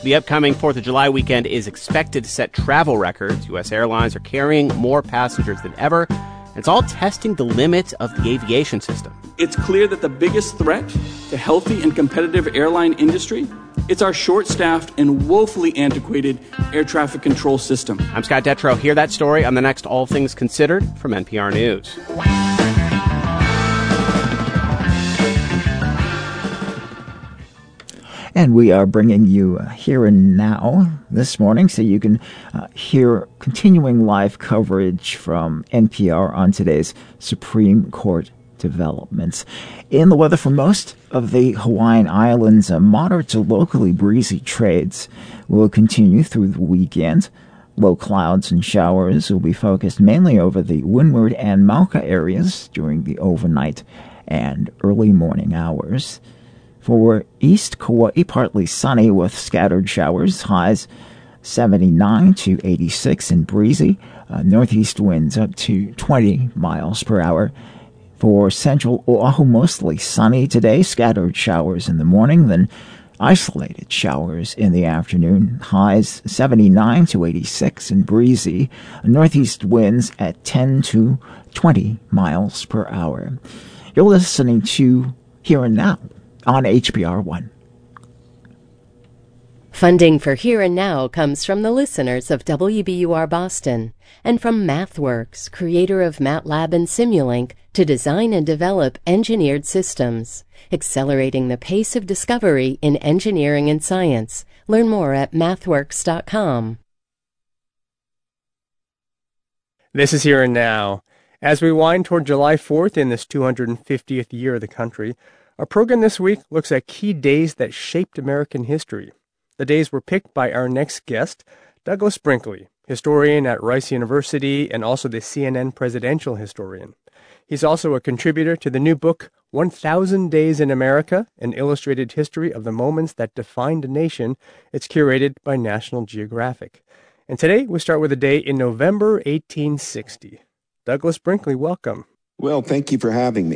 The upcoming 4th of July weekend is expected to set travel records. U.S. airlines are carrying more passengers than ever. It's all testing the limits of the aviation system. It's clear that the biggest threat to healthy and competitive airline industry, it's our short-staffed and woefully antiquated air traffic control system. I'm Scott Detrow. Hear that story on the next All Things Considered from NPR News. And we are bringing you Here and Now this morning, so you can hear continuing live coverage from NPR on today's Supreme Court developments. In the weather for most of the Hawaiian Islands, moderate to locally breezy trades will continue through the weekend. Low clouds and showers will be focused mainly over the Windward and Mauka areas during the overnight and early morning hours. For East Kauai, partly sunny with scattered showers, highs 79 to 86 and breezy, northeast winds up to 20 miles per hour. For Central Oahu, mostly sunny today, scattered showers in the morning, then isolated showers in the afternoon, highs 79 to 86 and breezy, northeast winds at 10 to 20 miles per hour. You're listening to Here and Now on HPR One. Funding for Here and Now comes from the listeners of WBUR Boston and from MathWorks, creator of MATLAB and Simulink, to design and develop engineered systems, accelerating the pace of discovery in engineering and science. Learn more at mathworks.com. This is Here and Now. As we wind toward July 4th in this 250th year of the country, our program this week looks at key days that shaped American history. The days were picked by our next guest, Douglas Brinkley, historian at Rice University and also the CNN presidential historian. He's also a contributor to the new book, 1,000 Days in America, an illustrated history of the moments that defined a nation. It's curated by National Geographic. And today we start with a day in November 1860. Douglas Brinkley, welcome. Well, thank you for having me.